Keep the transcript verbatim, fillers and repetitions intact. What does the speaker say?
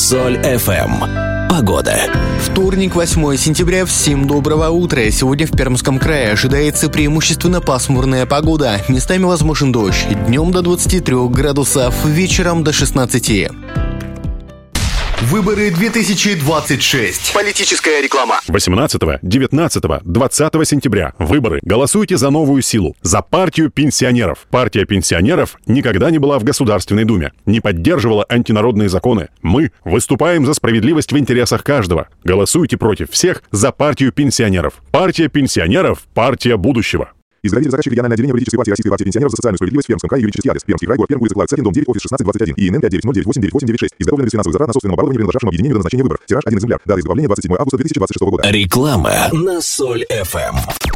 Соль эф эм. Погода. Вторник, восьмое сентября. Всем доброго утра. Сегодня в Пермском крае ожидается преимущественно пасмурная погода. Местами возможен дождь. Днем до двадцати трёх градусов, вечером до шестнадцати. Выборы две тысячи двадцать шесть. Политическая реклама. восемнадцатого, девятнадцатого, двадцатого сентября. Выборы. Голосуйте за новую силу. За партию пенсионеров. Партия пенсионеров никогда не была в Государственной Думе. Не поддерживала антинародные законы. Мы выступаем за справедливость в интересах каждого. Голосуйте против всех за партию пенсионеров. Партия пенсионеров. Партия будущего. Изготовитель заказчик региональное отделение политической партии Российской партии пенсионеров за социальную справедливость в Пермском крае, юридический адрес. Пермский край, город Пермь, улица Кларкс один, дом девять, офис шестнадцать двадцать один. ИНН пять девять ноль девять восемь девять восемь девять шесть. Изготовлен без финансовых затрат на собственном оборудовании, принадлежавшем объединению до назначения выборов. Тираж один экземпляр. Дата изготовления двадцать седьмое августа две тысячи двадцать шестого года. Реклама на Соль эф эм.